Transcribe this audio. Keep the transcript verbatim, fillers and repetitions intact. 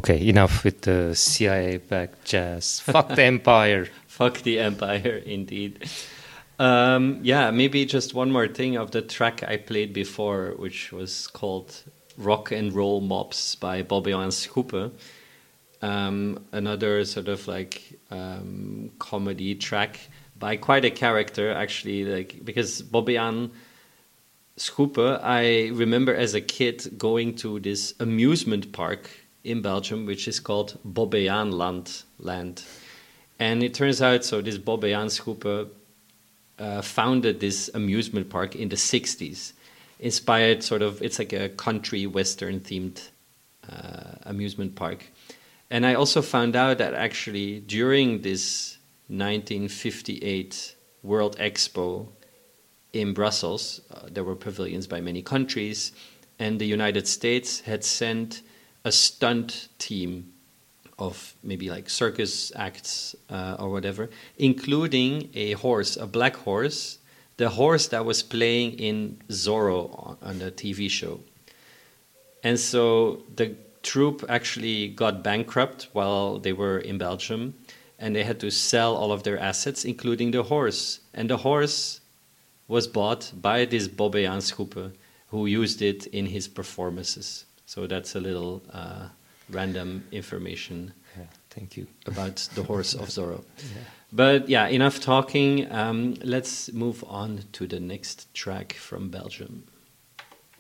Okay, enough with the C I A-backed jazz. Fuck the empire. Fuck the empire, indeed. Um, yeah, maybe just one more thing of the track I played before, which was called Rock and Roll Mops by Bobbejaan Schoepe. Um, another sort of like um, comedy track by quite a character, actually, like because Bobbejaan Schoepe, I remember as a kid going to this amusement park in Belgium, which is called Bobbejaanland land. And it turns out, so this Bobbejaan Schoepe uh, founded this amusement park in the sixties, inspired sort of, it's like a country western themed uh, amusement park. And I also found out that actually during this nineteen fifty-eight World Expo in Brussels, uh, there were pavilions by many countries, and the United States had sent a stunt team of maybe like circus acts uh, or whatever, including a horse, a black horse, the horse that was playing in Zorro on the T V show. And so the troupe actually got bankrupt while they were in Belgium, and they had to sell all of their assets, including the horse. And the horse was bought by this Bobbejaan Schoepe, who used it in his performances. So that's a little uh, random information. Yeah, thank you. About the horse of Zorro. Yeah. But yeah, enough talking. Um, let's move on to the next track from Belgium.